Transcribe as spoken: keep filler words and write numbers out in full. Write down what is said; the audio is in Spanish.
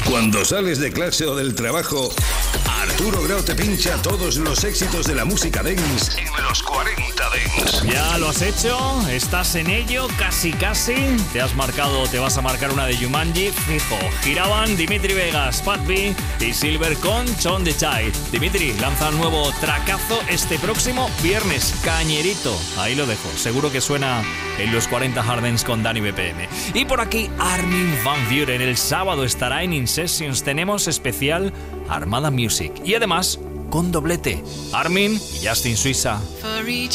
Cuando sales de clase o del trabajo, Arturo Grau te pincha todos los éxitos de la música dance en los cuarenta Dance. ¿Ya lo has hecho? ¿Estás en ello? Casi, casi. ¿Te has marcado, te vas a marcar una de Jumanji? Fijo. Giraban Dimitri Vegas, Pat B y Silver con John the Child. Dimitri lanza un nuevo tracazo este próximo viernes. Cañerito. Ahí lo dejo. Seguro que suena en los cuarenta Hard Dance con Dani B P M. Y por aquí Armin van Buuren. El sábado estará en In Sessions. Tenemos especial Armada Music. Y además con doblete. Armin y Justin Suissa. For each